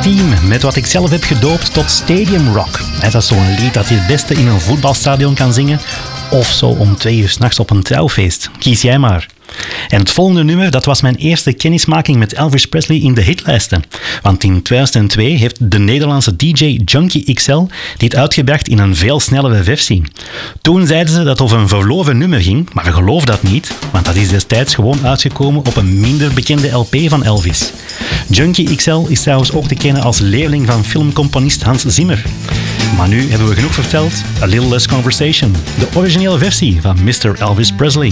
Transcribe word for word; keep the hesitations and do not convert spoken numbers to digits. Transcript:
Team met wat ik zelf heb gedoopt tot Stadium Rock. Dat is zo'n lied dat je het beste in een voetbalstadion kan zingen of zo om twee uur 's nachts op een trouwfeest. Kies jij maar. En het volgende nummer, dat was mijn eerste kennismaking met Elvis Presley in de hitlijsten. Want in tweeduizend twee heeft de Nederlandse D J Junkie X L dit uitgebracht in een veel snellere versie. Toen zeiden ze dat het over een verloren nummer ging, maar geloof dat niet, want dat is destijds gewoon uitgekomen op een minder bekende L P van Elvis. Junkie X L is trouwens ook te kennen als leerling van filmcomponist Hans Zimmer. Maar nu hebben we genoeg verteld. A Little Less Conversation, de originele versie van mister Elvis Presley.